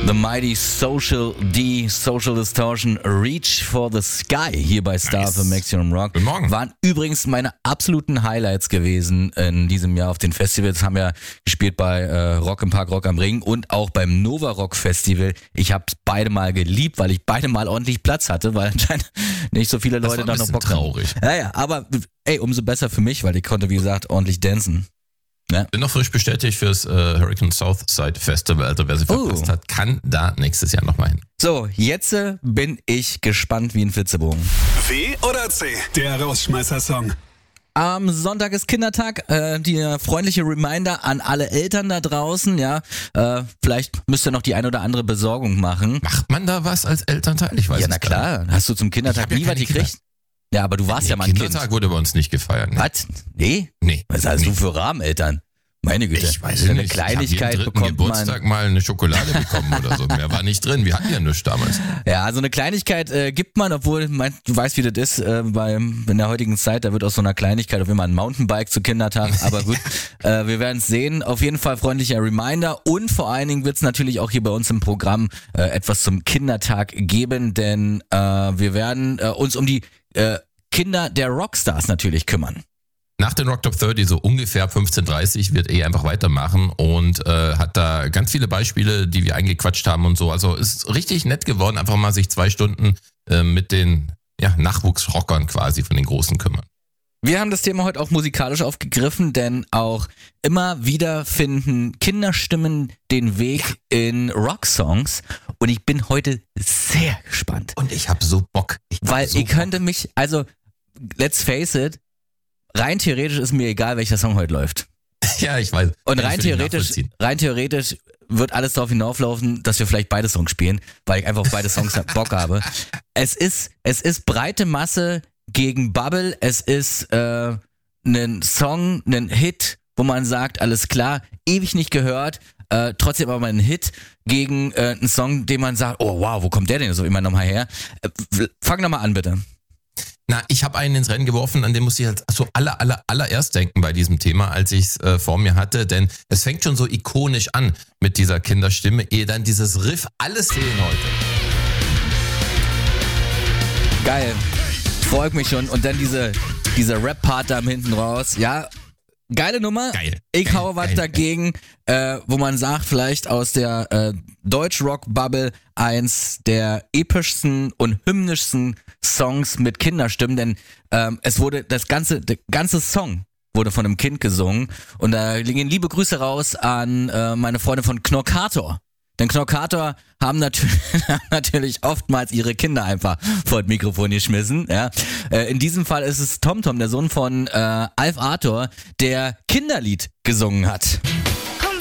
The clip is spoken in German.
The Mighty Social D, Social Distortion, Reach for the Sky hier bei Star für Maximum Rock. Guten Morgen. Waren übrigens meine absoluten Highlights gewesen in diesem Jahr auf den Festivals. Haben ja gespielt bei Rock im Park, Rock am Ring und auch beim Nova Rock Festival. Ich habe beide mal geliebt, weil ich beide mal ordentlich Platz hatte, weil anscheinend nicht so viele Leute da noch Bock haben. Traurig. Ja, aber ey, umso besser für mich, weil ich konnte, wie gesagt, ordentlich dancen. Ja. Bin noch frisch bestätigt fürs Hurricane Southside Festival. Also wer sie verpasst hat, kann da nächstes Jahr nochmal hin. So, jetzt bin ich gespannt wie ein Flitzebogen. W oder C? Der Rausschmeißer-Song. Am Sonntag ist Kindertag, die freundliche Reminder an alle Eltern da draußen, ja, vielleicht müsst ihr noch die ein oder andere Besorgung machen. Macht man da was als Elternteil? Ich weiß Ja, na klar, hast du zum Kindertag nie was gekriegt? Ja, aber du warst ja mal ein Kind. Kindertag wurde bei uns nicht gefeiert. Ne? Was? Nee? Nee. Was hast du für Rahmeneltern? Meine Güte. Ich weiß so eine nicht. Kleinigkeit ich hab bekommt Geburtstag mal eine Schokolade bekommen oder so. Mehr war nicht drin. Wir hatten ja nichts damals. Ja, so eine Kleinigkeit gibt man, obwohl, du weißt, wie das ist, in der heutigen Zeit, da wird aus so einer Kleinigkeit auf immer ein Mountainbike zu Kindertag, aber gut, wir werden es sehen. Auf jeden Fall freundlicher Reminder und vor allen Dingen wird es natürlich auch hier bei uns im Programm etwas zum Kindertag geben, denn wir werden uns um die Kinder der Rockstars natürlich kümmern. Nach den Rock Top 30, so ungefähr 15:30 wird einfach weitermachen und hat da ganz viele Beispiele, die wir eingequatscht haben und so. Also ist richtig nett geworden, einfach mal sich 2 Stunden mit den Nachwuchsrockern quasi von den Großen kümmern. Wir haben das Thema heute auch musikalisch aufgegriffen, denn auch immer wieder finden Kinderstimmen den Weg in Rocksongs und ich bin heute sehr gespannt. Und ich habe so Bock. Weil ihr könnte mich, also let's face it, rein theoretisch ist mir egal, welcher Song heute läuft. Ja, ich weiß. Und rein theoretisch wird alles darauf hinauflaufen, dass wir vielleicht beide Songs spielen, weil ich einfach auf beide Songs Bock habe. Es ist breite Masse gegen Bubble. Es ist ein Song, ein Hit, wo man sagt, alles klar, ewig nicht gehört, trotzdem aber ein Hit gegen einen Song, den man sagt, oh wow, wo kommt der denn so immer nochmal her? Fang nochmal an, bitte. Na, ich habe einen ins Rennen geworfen, an den musste ich halt so allererst denken bei diesem Thema, als ich es vor mir hatte, denn es fängt schon so ikonisch an mit dieser Kinderstimme, ehe dann dieses Riff, alles fehlen heute. Geil, freut mich schon und dann dieser Rap-Part da hinten raus, ja, geile Nummer. Geil. Ich hau was dagegen, wo man sagt, vielleicht aus der Deutsch-Rock-Bubble eins der epischsten und hymnischsten Songs mit Kinderstimmen, denn es wurde der ganze Song wurde von einem Kind gesungen und da gehen liebe Grüße raus an meine Freunde von Knorkator. Denn Knorkator haben natürlich oftmals ihre Kinder einfach vor das Mikrofon geschmissen. Ja. In diesem Fall ist es TomTom, der Sohn von Alf Arthur, der Kinderlied gesungen hat.